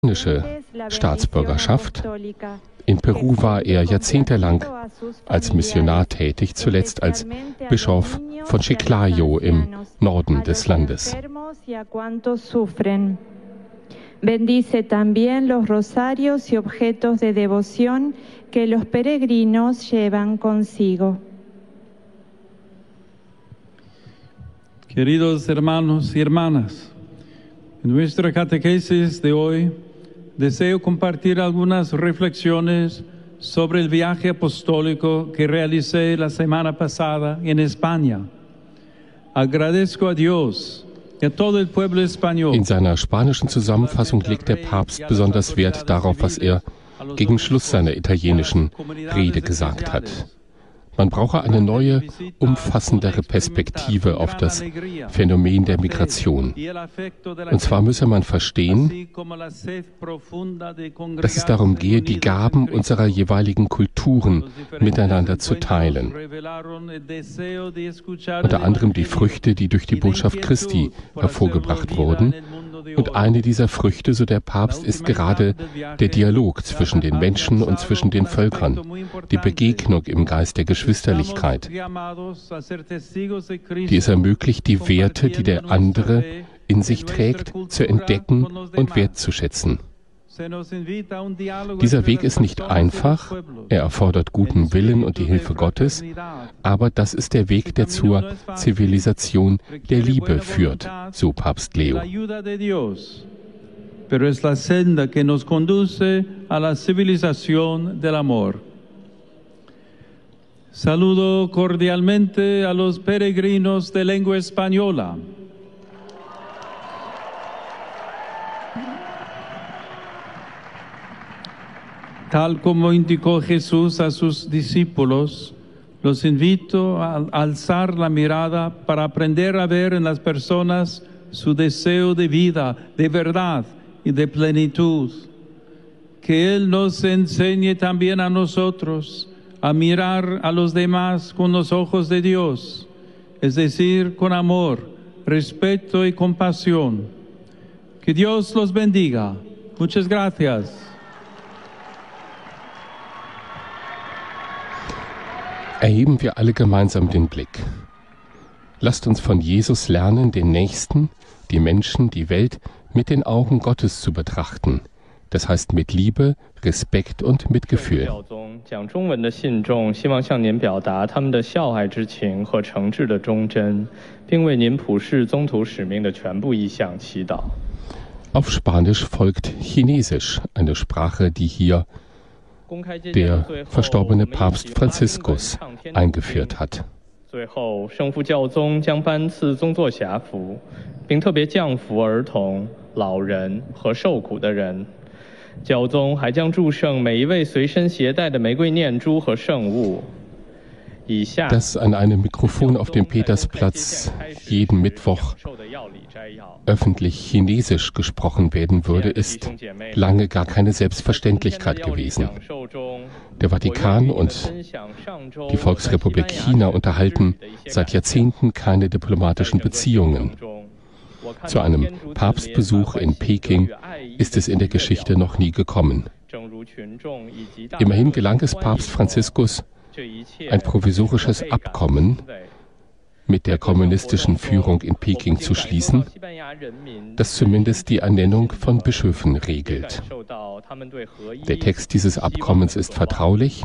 Staatsbürgerschaft. In Peru war er jahrzehntelang als Missionar tätig, zuletzt als Bischof von Chiclayo im Norden des Landes. Bendice también los rosarios y objetos de devoción que los peregrinos llevan consigo. Queridos hermanos y hermanas, en nuestra catequesis de hoy deseo compartir algunas reflexiones sobre el viaje apostólico que realicé la semana pasada en España. Agradezco a Dios. In seiner spanischen Zusammenfassung legt der Papst besonders Wert darauf, was er gegen Schluss seiner italienischen Rede gesagt hat. Man brauche eine neue, umfassendere Perspektive auf das Phänomen der Migration. Und zwar müsse man verstehen, dass es darum gehe, die Gaben unserer jeweiligen Kulturen miteinander zu teilen. Unter anderem die Früchte, die durch die Botschaft Christi hervorgebracht wurden. Und eine dieser Früchte, so der Papst, ist gerade der Dialog zwischen den Menschen und zwischen den Völkern, die Begegnung im Geist der Geschwisterlichkeit, die es ermöglicht, die Werte, die der andere in sich trägt, zu entdecken und wertzuschätzen. Dieser Weg ist nicht einfach, er erfordert guten Willen und die Hilfe Gottes, aber das ist der Weg, der zur Zivilisation der Liebe führt, so Papst Leo. Pero es la senda que nos conduce a la civilización del amor. Saludo cordialmente a los peregrinos de lengua española. Tal como indicó Jesús a sus discípulos, los invito a alzar la mirada para aprender a ver en las personas su deseo de vida, de verdad y de plenitud. Que Él nos enseñe también a nosotros a mirar a los demás con los ojos de Dios, es decir, con amor, respeto y compasión. Que Dios los bendiga. Muchas gracias. Erheben wir alle gemeinsam den Blick. Lasst uns von Jesus lernen, den Nächsten, die Menschen, die Welt mit den Augen Gottes zu betrachten. Das heißt mit Liebe, Respekt und Mitgefühl. Auf Spanisch folgt Chinesisch, eine Sprache, die hier der verstorbene Papst Franziskus eingeführt hat. 最后，圣父教宗将颁赐宗座辖服，并特别降服儿童、老人和受苦的人。教宗还将祝圣每一位随身携带的玫瑰念珠和圣物。 Dass an einem Mikrofon auf dem Petersplatz jeden Mittwoch öffentlich Chinesisch gesprochen werden würde, ist lange gar keine Selbstverständlichkeit gewesen. Der Vatikan und die Volksrepublik China unterhalten seit Jahrzehnten keine diplomatischen Beziehungen. Zu einem Papstbesuch in Peking ist es in der Geschichte noch nie gekommen. Immerhin gelang es Papst Franziskus, ein provisorisches Abkommen mit der kommunistischen Führung in Peking zu schließen, das zumindest die Ernennung von Bischöfen regelt. Der Text dieses Abkommens ist vertraulich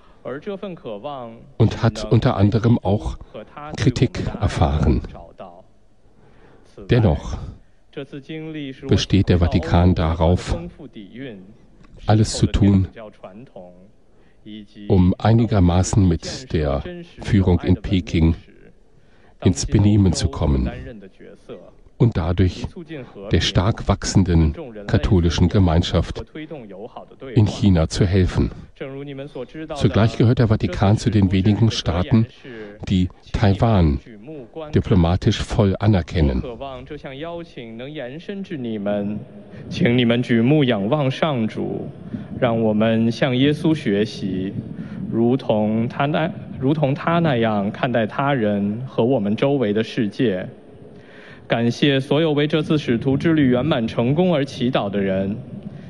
und hat unter anderem auch Kritik erfahren. Dennoch besteht der Vatikan darauf, alles zu tun, um einigermaßen mit der Führung in Peking ins Benehmen zu kommen und dadurch der stark wachsenden katholischen Gemeinschaft in China zu helfen. Zugleich gehört der Vatikan zu den wenigen Staaten, die Taiwan diplomatisch voll anerkennen.